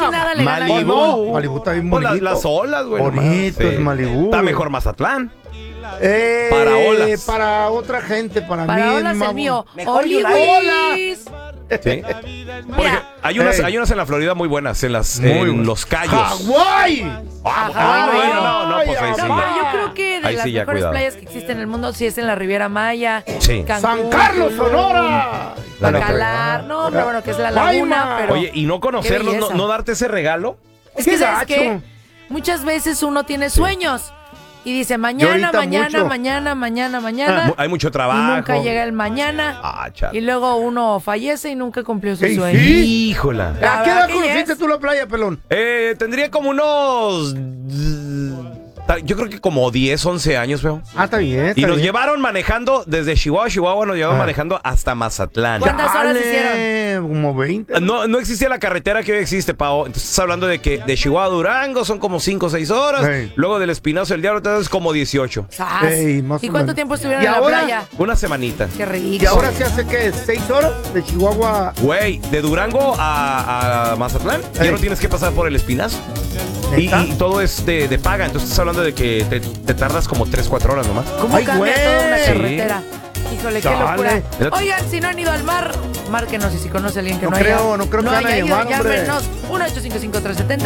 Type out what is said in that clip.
casi nada le gana. Malibú está bien Pues bonito. las olas, güey. Bonito es Malibú. Está güey. mejor Mazatlán. Para olas. Para otra gente, para Para mí. olas el mío. Mejor Olivis. Sí. Mira, Hay unas en la Florida muy buenas, en Los Cayos. ¡Hawái! No, pues ahí sí. No, pero yo creo que de Ahí las sí, ya, mejores cuidado. playas que existen en el mundo sí es en la Riviera Maya, Sí. Cancún, ¡San Carlos, Sonora! Bacalar, no, hombre, bueno, que es la laguna, pero... Oye, y no conocerlos, qué belleza. no darte ese regalo. Es que, ¡Qué ¿sabes gacho! qué? Muchas veces uno tiene sueños y dice mañana, ahorita mucho. mañana. Hay mucho Y trabajo. nunca llega el mañana. Chale. Y luego uno fallece y nunca cumplió su Ey, sueño. sí. Híjola. La ¿A qué edad verdad que conociste yes. tú la playa, pelón? Tendría como unos... Yo creo que como 10, 11 años, feo. Está bien. Y nos llevaron manejando desde Chihuahua, nos llevaron manejando hasta Mazatlán. ¿Cuántas horas hicieron? Como 20. No existía la carretera que hoy existe, Pao. Entonces estás hablando de que de Chihuahua a Durango son como 5 o 6 horas. Hey. Luego del Espinazo del Diablo entonces como 18. ¡Sas! Ey, más ¿Y o cuánto menos. tiempo estuvieron ¿Y en la ahora? playa? Una semanita. Qué rico. ¿Y ahora se hace qué? ¿6 horas? De Chihuahua. Güey, de Durango a Mazatlán, ya Ey. no tienes que pasar por el Espinazo. Y ¿Neta? todo es de paga. Entonces estás hablando de que te tardas como 3, 4 horas nomás. ¿Cómo Ay, cambia güey. toda una carretera? Híjole, qué Chale. locura. Oigan, si no han ido al mar, márquenos y si conoce a alguien que No no creo, haya. no creo que van a haya ido, llamar, hombre. llámenos 1-855-370